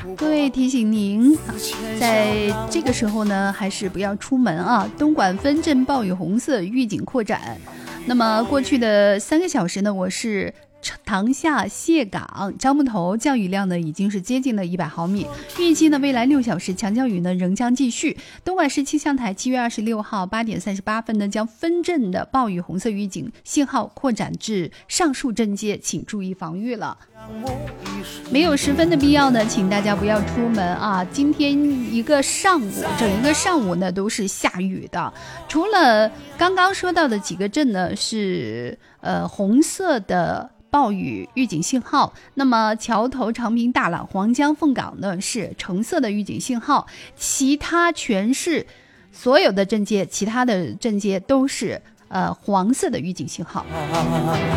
各位提醒您，在这个时候呢，还是不要出门啊。东莞分镇暴雨红色预警扩展。那么过去的3个小时呢，我是塘下蟹港樟木头降雨量呢已经是接近了100毫米，预计呢未来6小时强降雨呢仍将继续。东莞市气象台7月26号8点38分呢将分镇的暴雨红色预警信号扩展至上述镇街，请注意防御了。没有十分的必要呢，请大家不要出门啊！今天整一个上午呢都是下雨的，除了刚刚说到的几个镇呢是红色的暴雨预警信号，那么桥头、长平、大朗、黄江、凤岗呢是橙色的预警信号，其他全市所有的镇街，其他的镇街都是黄色的预警信号。